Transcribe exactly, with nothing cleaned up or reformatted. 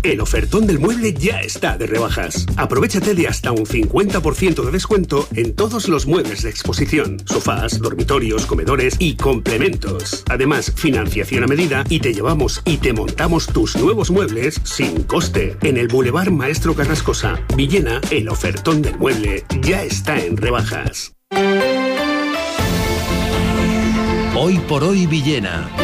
El ofertón del mueble ya está de rebajas. Aprovechate de hasta un cincuenta por ciento de descuento en todos los muebles de exposición, sofás, dormitorios, comedores y complementos. Además, financiación a medida y te llevamos y te montamos tus nuevos muebles sin coste. En el Boulevard Maestro Carrascosa, Villena, el ofertón del mueble ya está en rebajas. Hoy por hoy Villena.